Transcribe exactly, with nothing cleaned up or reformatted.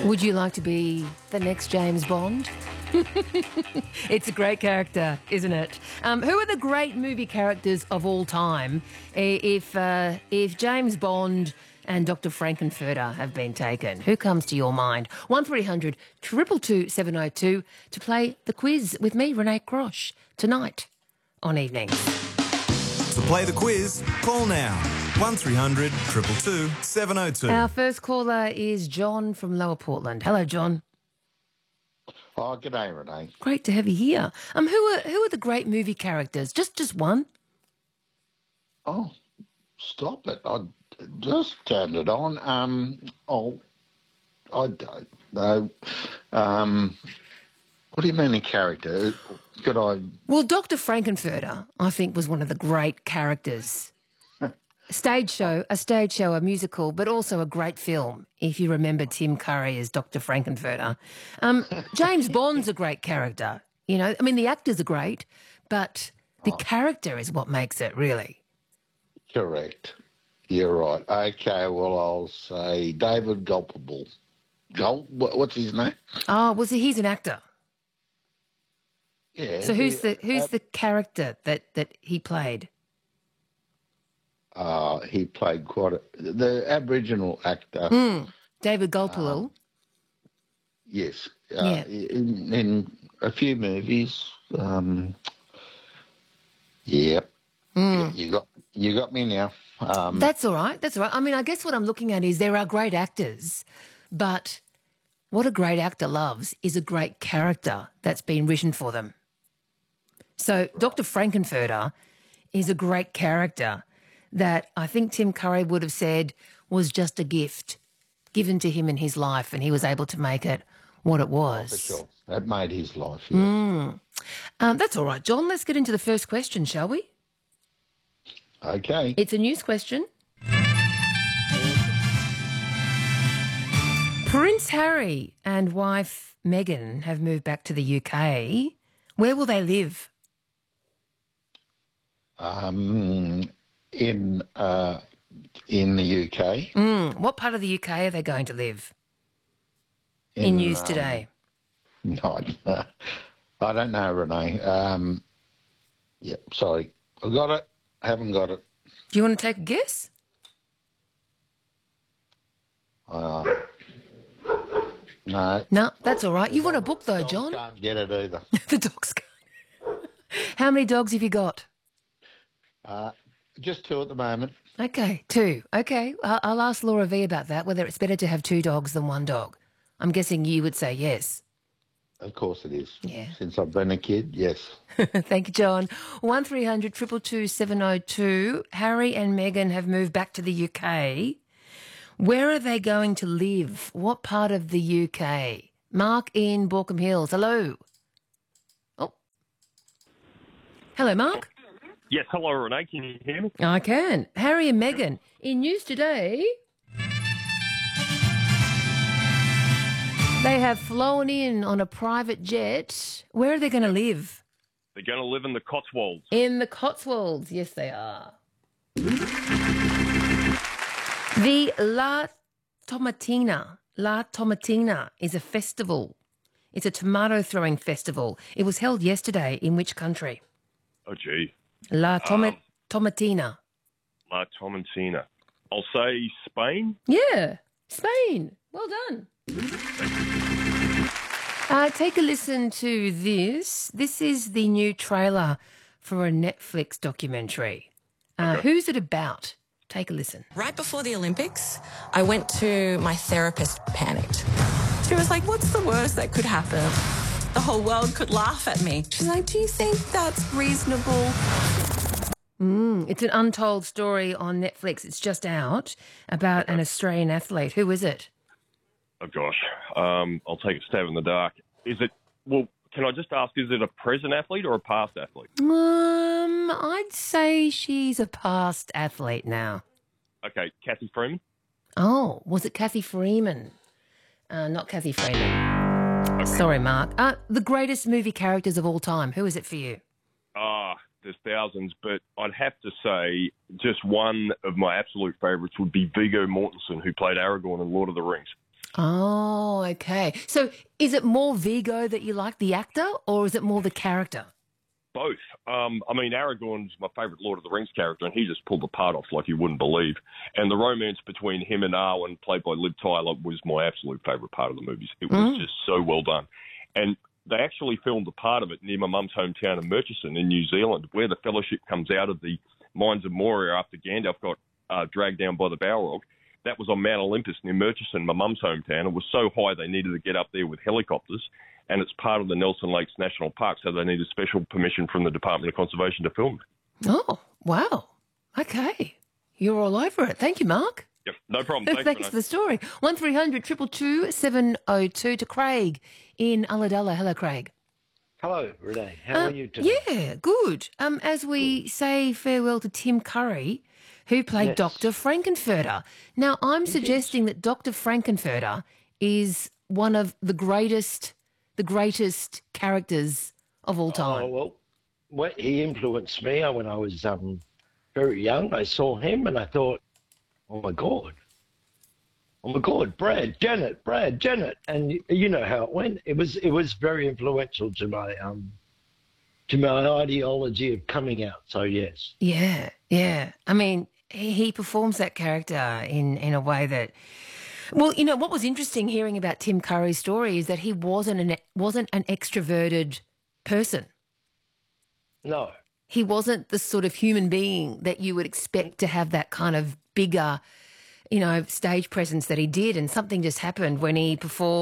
Would you like to be the next James Bond? It's a great character, isn't it? Um, who are the great movie characters of all time? If uh, if James Bond and Doctor Frankenfurter have been taken, who comes to your mind? one three hundred two two two seven oh two to play the quiz with me, Renee Crosh, tonight on Evenings. To play the quiz, call now. one three hundred two two two seven oh two. Our first caller is John from Lower Portland. Hello, John. Oh, g'day, Renee. Great to have you here. Um, who are who are the great movie characters? Just just one. Oh, stop it. I just turned it on. Um, oh, I don't know. Um, what do you mean a character? Could I... Well, Doctor Frankenfurter, I think, was one of the great characters. Stage show, a stage show, a musical, but also a great film, if you remember Tim Curry as Doctor Frankenfurter. Um, James Bond's a great character. You know, I mean, the actors are great, but the oh. character is what makes it, really. Correct. You're right. Okay, well, I'll say David Gulpable. Gulp, what's his name? Oh, well, see, he's an actor. Yeah. So who's yeah, the who's uh, the character that, that he played? Uh, he played quite a... The Aboriginal actor. Mm, David Gulpilil. Um, yes. Uh, yeah. In, in a few movies. Um, yeah. Mm. You got you got me now. Um, That's all right. That's all right. I mean, I guess what I'm looking at is there are great actors, but what a great actor loves is a great character that's been written for them. So Doctor Frankenfurter is a great character that I think Tim Curry would have said was just a gift given to him in his life, and he was able to make it what it was. For sure. That made his life, yes. Mm. Um, that's all right, John. Let's get into the first question, shall we? Okay. It's a news question. Prince Harry and wife Meghan have moved back to the U K. Where will they live? Um, in uh, in the U K. Mm, what part of the U K are they going to live? In, in news um, today. No, I don't know, Renee. Um, yeah, sorry. I got it. I haven't got it. Do you want to take a guess? Uh, no. No, that's all right. You want a book though, John? I can't get it either. The dogs can't. How many dogs have you got? Uh, just two at the moment. Okay, two. Okay, I'll, I'll ask Laura V about that, whether it's better to have two dogs than one dog. I'm guessing you would say yes. Of course it is. Yeah. Since I've been a kid, yes. Thank you, John. one three hundred two two two seven oh two. Harry and Meghan have moved back to the U K. Where are they going to live? What part of the U K? Mark in Borkham Hills. Hello. Oh. Hello, Mark. Yes, hello, Renee. Can you hear me? I can. Harry and Meghan. In news today, they have flown in on a private jet. Where are they going to live? They're going to live in the Cotswolds. In the Cotswolds. Yes, they are. The La Tomatina. La Tomatina is a festival. It's a tomato throwing festival. It was held yesterday in which country? Oh, gee. La Toma- um, Tomatina. La Tomatina. I'll say Spain? Yeah, Spain. Well done. Uh, take a listen to this. This is the new trailer for a Netflix documentary. Uh, Okay. Who's it about? Take a listen. Right before the Olympics, I went to my therapist, panicked. She was like, what's the worst that could happen? The whole world could laugh at me. She's like, do you think that's reasonable? Mm, it's an untold story on Netflix. It's just out about an Australian athlete. Who is it? Oh, gosh. Um, I'll take a stab in the dark. Is it, well, can I just ask, is it a present athlete or a past athlete? Um, I'd say she's a past athlete now. Okay, Kathy Freeman? Oh, was it Kathy Freeman? Uh, not Kathy Freeman. Okay. Sorry, Mark. Uh, the greatest movie characters of all time. Who is it for you? Ah, there's thousands, but I'd have to say just one of my absolute favourites would be Viggo Mortensen, who played Aragorn in Lord of the Rings. Oh, okay. So is it more Viggo that you like, the actor, or is it more the character? Both. Um, I mean, Aragorn's my favourite Lord of the Rings character, and he just pulled the part off like you wouldn't believe. And the romance between him and Arwen, played by Liv Tyler, was my absolute favourite part of the movies. It was Mm. just so well done. And they actually filmed a part of it near my mum's hometown of Murchison in New Zealand, where the Fellowship comes out of the Mines of Moria after Gandalf got uh, dragged down by the Balrog. That was on Mount Olympus near Murchison, my mum's hometown. It was so high they needed to get up there with helicopters, and it's part of the Nelson Lakes National Park, so they needed special permission from the Department of Conservation to film it. Oh, wow. Okay. You're all over it. Thank you, Mark. Yep, no problem. Thanks, Thanks Renee. for the story. one three hundred two two two seven oh two to Craig in Ulladulla. Hello, Craig. Hello, Renee. How Uh, are you today? Yeah, good. Um, as we say farewell to Tim Curry, who played Yes. Doctor Frankenfurter. Now, I'm suggesting that Doctor Frankenfurter is one of the greatest, the greatest characters of all Oh, time. well, well, he influenced me when I was um, very young. I saw him and I thought, oh, my God. Oh, my God, Brad, Janet, Brad, Janet. And y- you know how it went. It was it was very influential to my um to my ideology of coming out. So, yes. Yeah, yeah. I mean, he, he performs that character in, in a way that, well, you know, what was interesting hearing about Tim Curry's story is that he wasn't an wasn't an extroverted person. No. He wasn't the sort of human being that you would expect to have that kind of bigger, you know, stage presence that he did. And something just happened when he performed.